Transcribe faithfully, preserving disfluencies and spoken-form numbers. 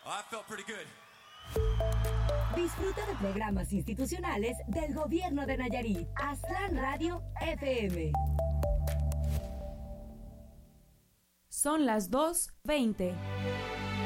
I felt pretty good. Disfruta de programas institucionales del Gobierno de Nayarit. Aztlán Radio F M. Son las dos veinte.